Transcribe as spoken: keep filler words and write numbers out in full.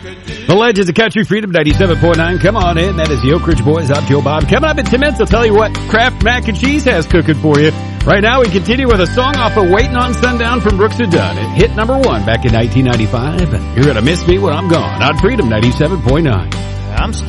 The Legends of Country Freedom ninety-seven point nine. Come on in. That is the Oak Ridge Boys. I'm Joe Bob. Coming up in ten minutes, I'll tell you what Kraft Mac and Cheese has cooking for you. Right now, we continue with a song off of Waiting on Sundown from Brooks and Dunn. It hit number one back in nineteen ninety-five. You're going to miss me when I'm gone on Freedom ninety-seven point nine. I'm